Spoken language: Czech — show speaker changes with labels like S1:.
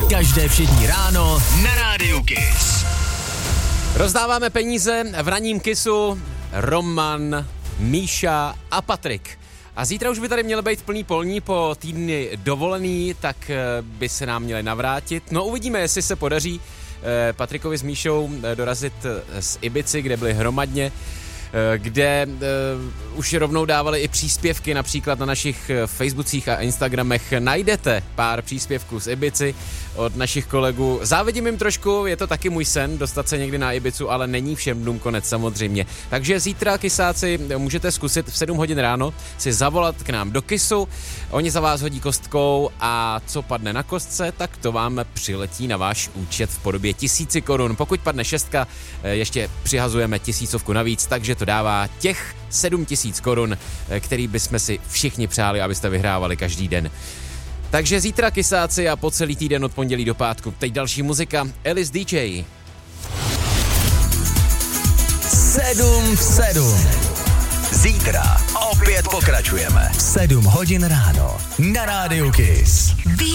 S1: Každé všední ráno na Rádiu Kiss.
S2: Rozdáváme peníze v ranním Kissu Roman, Míša a Patrik. A zítra už by tady měly být plný polní po týdny dovolený, tak by se nám měli navrátit. No uvidíme, jestli se podaří Patrikovi s Míšou dorazit z Ibizy, kde byli hromadně, kde už rovnou dávali i příspěvky, například na našich Facebookích a Instagramech najdete pár příspěvků z Ibizy od našich kolegů. Závidím jim trošku, je to taky můj sen dostat se někdy na Ibizu, ale není všem dnům konec samozřejmě. Takže zítra, kysáci, můžete zkusit v 7 hodin ráno si zavolat k nám do Kissu, oni za vás hodí kostkou a co padne na kostce, tak to vám přiletí na váš účet v podobě 1000 korun. Pokud padne 6, ještě přihazujeme 1000 navíc, takže to dává těch 7000 korun, který bychom si všichni přáli, abyste vyhrávali každý den. Takže zítra kysáci a po celý týden od pondělí do pátku. Teď další muzika, Alice DJ.
S1: 7 v 7. Zítra opět pokračujeme. 7 hodin ráno na Rádiu Kiss.